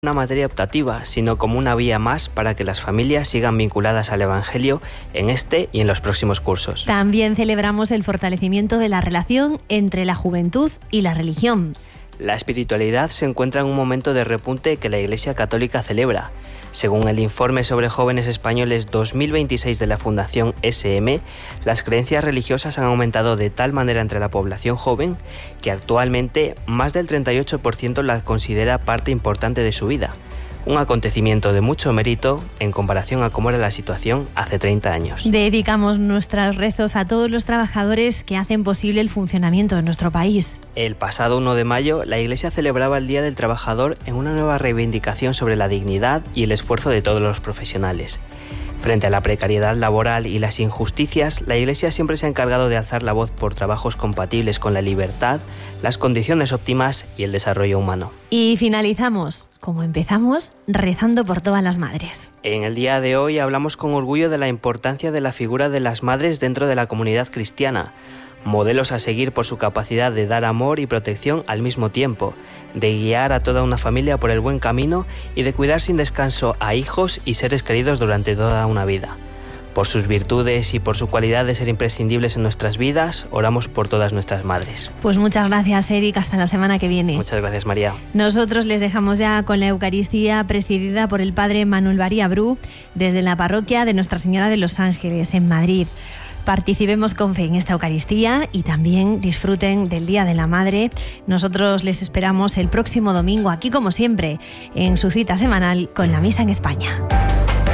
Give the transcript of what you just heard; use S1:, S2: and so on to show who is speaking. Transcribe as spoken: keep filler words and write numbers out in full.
S1: una materia optativa, sino como una vía más para que las familias sigan vinculadas al Evangelio en este y en los próximos cursos.
S2: También celebramos el fortalecimiento de la relación entre la juventud y la religión.
S1: La espiritualidad se encuentra en un momento de repunte que la Iglesia Católica celebra. Según el informe sobre jóvenes españoles dos mil veintiséis de la Fundación S M, las creencias religiosas han aumentado de tal manera entre la población joven que actualmente más del treinta y ocho por ciento la considera parte importante de su vida. Un acontecimiento de mucho mérito en comparación a cómo era la situación hace treinta años.
S2: Dedicamos nuestros rezos a todos los trabajadores que hacen posible el funcionamiento de nuestro país.
S1: El pasado uno de mayo, la Iglesia celebraba el Día del Trabajador en una nueva reivindicación sobre la dignidad y el esfuerzo de todos los profesionales. Frente a la precariedad laboral y las injusticias, la Iglesia siempre se ha encargado de alzar la voz por trabajos compatibles con la libertad, las condiciones óptimas y el desarrollo humano.
S2: Y finalizamos, como empezamos, rezando por todas las madres.
S1: En el día de hoy hablamos con orgullo de la importancia de la figura de las madres dentro de la comunidad cristiana, modelos a seguir por su capacidad de dar amor y protección al mismo tiempo, de guiar a toda una familia por el buen camino y de cuidar sin descanso a hijos y seres queridos durante toda una vida. Por sus virtudes y por su cualidad de ser imprescindibles en nuestras vidas, oramos por todas nuestras madres.
S2: Pues muchas gracias, Eric. Hasta la semana que viene.
S1: Muchas gracias, María.
S2: Nosotros les dejamos ya con la Eucaristía presidida por el Padre Manuel Baría Bru desde la parroquia de Nuestra Señora de los Ángeles, en Madrid. Participemos con fe en esta Eucaristía y también disfruten del Día de la Madre. Nosotros les esperamos el próximo domingo aquí, como siempre, en su cita semanal con la Misa en España.